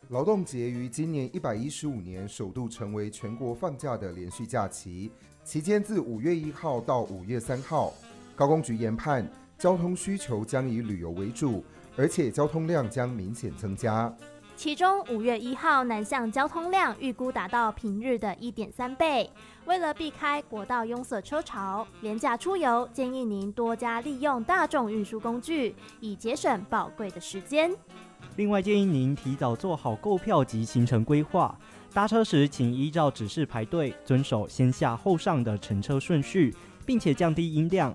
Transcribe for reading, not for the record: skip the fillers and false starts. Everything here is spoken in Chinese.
劳动节于今年115年首度成为全国放假的连续假期，期间自5月1号到5月3号。高工局研判，交通需求将以旅游为主，而且交通量将明显增加。 其中5月1号南向交通量预估达到平日的 1.3 倍。为了避开国道拥塞车潮，连假出游建议您多加利用大众运输工具，以节省宝贵的时间。 另外建议您提早做好购票及行程规划，搭车时请依照指示排队，遵守先下后上的乘车顺序，并且降低音量，